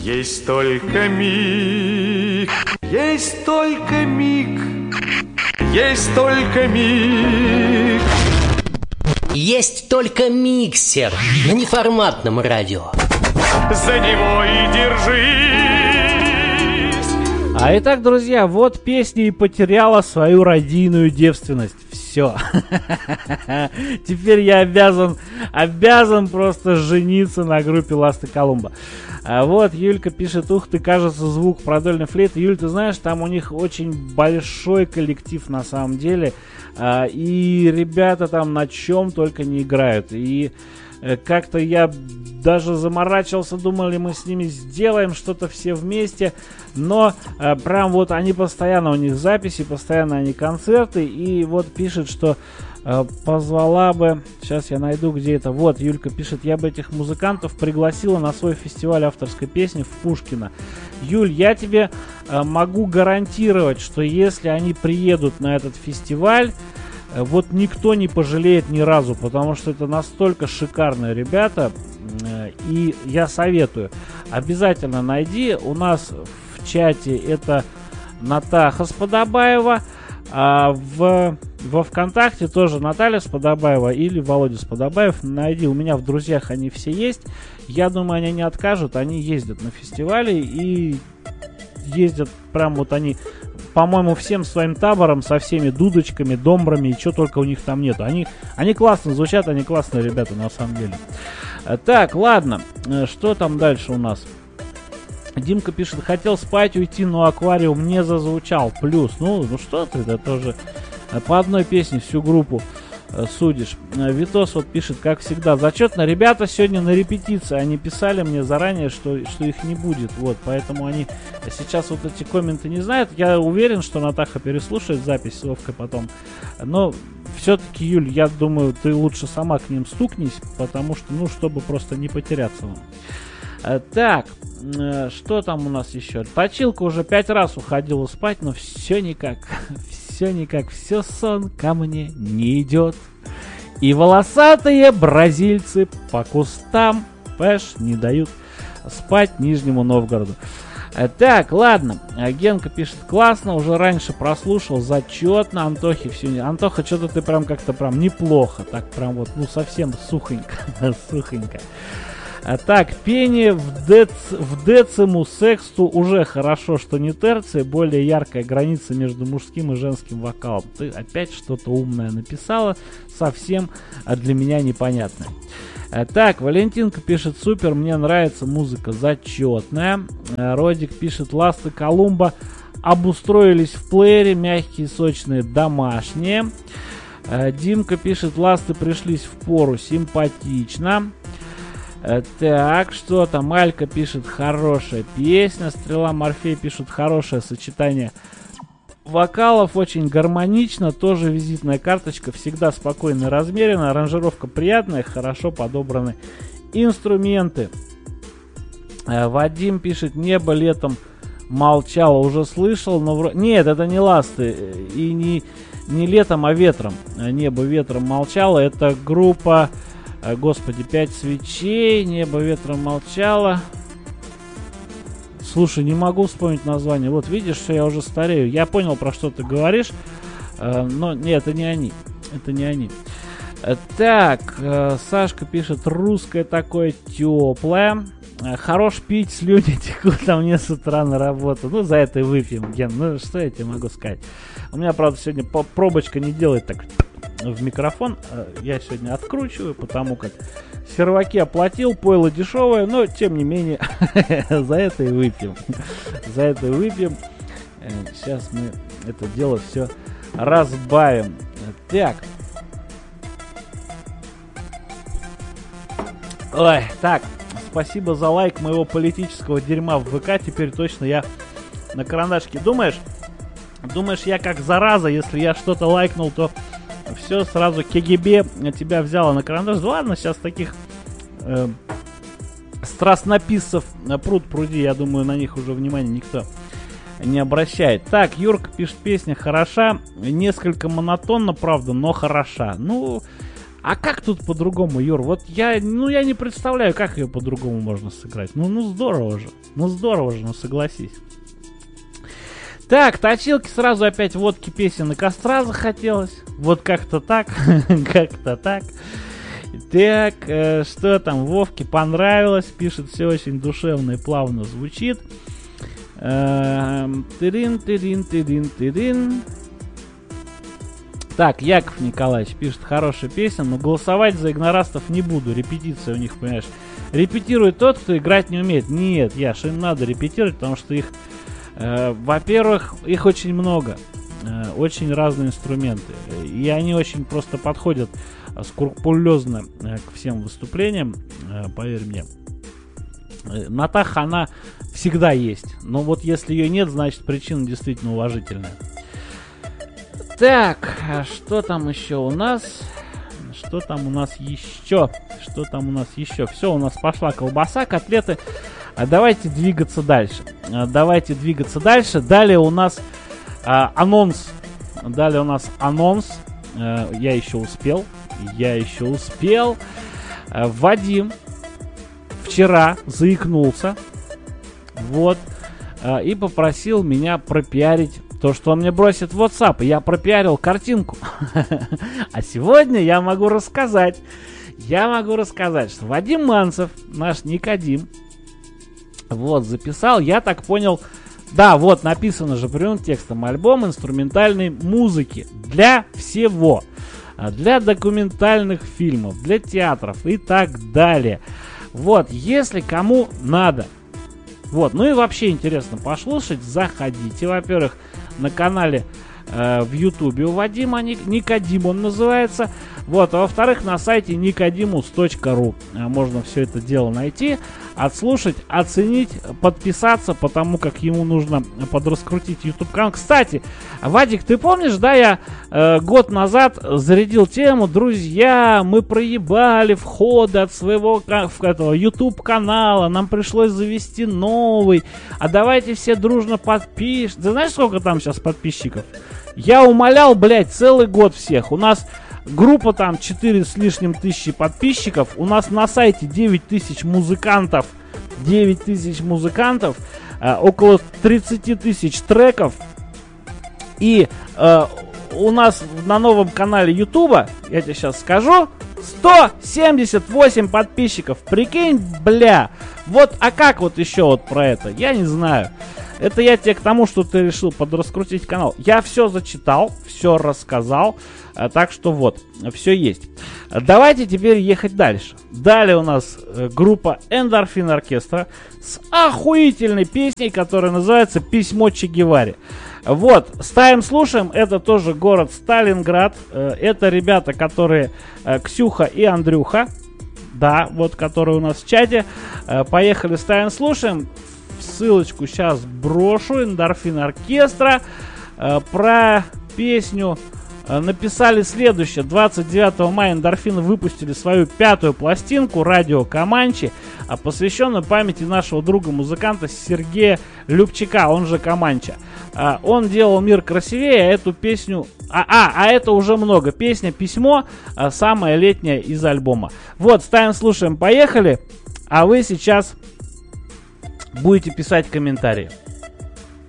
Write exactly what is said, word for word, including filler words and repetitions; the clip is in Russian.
Есть только миг, есть только миг, есть только миг. Есть только миксер на неформатном радио. За него и держись. А итак, друзья, вот песня и потеряла свою родийную девственность. Все. Теперь я обязан, обязан просто жениться на группе Ласты Колумба. А вот Юлька пишет: ух ты, кажется, звук продольной флейты. Юль, ты знаешь, там у них очень большой коллектив на самом деле. А, и ребята там на чем только не играют. И как-то я даже заморачивался, думали, мы с ними сделаем что-то все вместе. Но э, прям вот они постоянно, у них записи, постоянно они концерты. И вот пишет, что э, позвала бы, сейчас я найду, где это. Вот, Юлька пишет: я бы этих музыкантов пригласила на свой фестиваль авторской песни в Пушкино. Юль, я тебе э, могу гарантировать, что если они приедут на этот фестиваль, вот никто не пожалеет ни разу, потому что это настолько шикарные ребята. И я советую, обязательно найди. У нас в чате это Натаха Сподобаева, а в, во ВКонтакте тоже Наталья Сподобаева или Володя Сподобаев. Найди, у меня в друзьях они все есть. Я думаю, они не откажут, они ездят на фестивали и ездят прям вот они... По-моему, всем своим табором, со всеми дудочками, домбрами и что только у них там нету. Они, они классно звучат, они классные ребята на самом деле. Так, ладно, что там дальше у нас? Димка пишет: хотел спать, уйти, но аквариум не зазвучал. Плюс, ну, ну что ты, это тоже по одной песне всю группу судишь. Витос вот пишет, как всегда, зачетно. Ребята сегодня на репетиции, они писали мне заранее, что, что их не будет, вот, поэтому они сейчас вот эти комменты не знают. Я уверен, что Натаха переслушает запись с Вовкой потом, но все-таки, Юль, я думаю, ты лучше сама к ним стукнись, потому что, ну, чтобы просто не потеряться вам. Так, что там у нас еще? Точилка уже пять раз уходила спать, но все никак, все никак, все сон ко мне не идет. И волосатые бразильцы по кустам, пэш, не дают спать Нижнему Новгороду. Так, ладно, Генка пишет: классно, уже раньше прослушал, зачетно, Антохи все не... Антоха, что-то ты прям как-то прям неплохо, так прям вот, ну совсем сухонько, сухонько. А так, пение в, дец, в дециму сексту уже хорошо, что не терция, более яркая граница между мужским и женским вокалом. Ты опять что-то умное написала, совсем а для меня непонятное. А так, Валентинка пишет: супер, мне нравится музыка, зачетная. А Родик пишет: Ласты Колумба обустроились в плеере, мягкие, сочные, домашние. А Димка пишет: Ласты пришлись в пору, симпатично. Так, что там? Алька пишет: хорошая песня. Стрела Морфей пишет: хорошее сочетание вокалов, очень гармонично. Тоже визитная карточка, всегда спокойно и размеренно. Аранжировка приятная, хорошо подобраны инструменты. Вадим пишет: небо летом молчало, уже слышал, но вро... нет, это не Ласты и не, не летом, а ветром. Небо ветром молчало, это группа, господи, пять свечей, небо ветром молчало. Слушай, не могу вспомнить название. Вот видишь, что я уже старею. Я понял, про что ты говоришь, но нет, это не они. Это не они. Так, Сашка пишет: русское такое теплое. Хорош пить, слюни текут, а мне с утра на работу. Ну, за это и выпьем, Ген. Ну, что я тебе могу сказать? У меня, правда, сегодня пробочка не делает так в микрофон. Я сегодня откручиваю, потому как серваки оплатил, пойло дешевое, но, тем не менее, за это и выпьем. За это и выпьем. Сейчас мы это дело все разбавим. Так. Ой, так. Спасибо за лайк моего политического дерьма в ВК. Теперь точно я на карандашке. Думаешь, думаешь, я как зараза, если я что-то лайкнул, то все, сразу КГБ тебя взяло на карандаш. Да ладно, сейчас таких э, страстнописцев пруд пруди. Я думаю, на них уже внимания никто не обращает. Так, Юрка пишет: песня хороша. Несколько монотонно, правда, но хороша. Ну... А как тут по-другому, Юр? Вот я, ну, я не представляю, как ее по-другому можно сыграть. Ну, ну, здорово же. Ну, здорово же, ну, согласись. Так, точилки сразу опять водки, песен и костра захотелось. Вот как-то так, как-то так. Так, э, что там, Вовке понравилось, пишет, все очень душевно и плавно звучит. Тырин, тырин, тырин, тырин. Так, Яков Николаевич пишет, хорошая песня, но голосовать за игнорастов не буду. Репетиция у них, понимаешь. Репетирует тот, кто играть не умеет. Нет, Яш, им надо репетировать, потому что их, э, во-первых, их очень много. Э, очень разные инструменты. И они очень просто подходят скрупулезно э, к всем выступлениям, э, поверь мне. Э, Натаха, она всегда есть. Но вот если ее нет, значит причина действительно уважительная. Так, а что там еще у нас? Что там у нас еще? Что там у нас еще? Все, у нас пошла колбаса, котлеты. А давайте двигаться дальше. А давайте двигаться дальше. Далее у нас а, анонс. Далее у нас анонс. А, я еще успел. Я еще успел. А, Вадим вчера заикнулся. Вот. А, и попросил меня пропиарить то, что он мне бросит в WhatsApp, и я пропиарил картинку. А сегодня я могу рассказать, я могу рассказать, что Вадим Манцев, наш Никодим, вот, записал, я так понял, да, вот, написано же прямым текстом, альбом инструментальной музыки для всего, для документальных фильмов, для театров и так далее. Вот, если кому надо, вот, ну и вообще интересно послушать, заходите, во-первых, на канале э, в Ютубе у Вадима, Никодим он называется. Вот, а во-вторых, на сайте никодимус точка ру можно все это дело найти, отслушать, оценить, подписаться, потому как ему нужно подраскрутить YouTube канал. Кстати, Вадик, ты помнишь, да, я э, год назад зарядил тему, друзья, мы проебали входы от своего этого YouTube канала, нам пришлось завести новый, а давайте все дружно подпишем. Ты знаешь, сколько там сейчас подписчиков? Я умолял, блядь, целый год всех. У нас группа там четыре с лишним тысячи подписчиков. У нас на сайте девять тысяч музыкантов. девять тысяч музыкантов. Э, около тридцать тысяч треков. И э, у нас на новом канале Ютуба, я тебе сейчас скажу, сто семьдесят восемь подписчиков. Прикинь, бля. Вот, а как вот еще вот про это? Я не знаю. Это я тебе к тому, что ты решил подраскрутить канал. Я все зачитал, все рассказал. А, так что вот, все есть. Давайте теперь ехать дальше. Далее у нас э, группа Эндорфин Оркестра с охуительной песней, которая называется «Письмо Че Геваре». Вот, ставим, слушаем. Это тоже город Сталинград. Э, это ребята, которые э, Ксюха и Андрюха. Да, вот, которые у нас в чате. Э, поехали, ставим, слушаем. Ссылочку сейчас брошу. Эндорфин Оркестра. Э, про песню э, написали следующее. двадцать девятого мая Эндорфины выпустили свою пятую пластинку «Радио Команчи», э, посвященную памяти нашего друга-музыканта Сергея Любчака, он же Команча. Э, он делал мир красивее, а эту песню... А, а, а это уже много. Песня «Письмо», э, самая летняя из альбома. Вот, ставим, слушаем, поехали. А вы сейчас будете писать комментарии.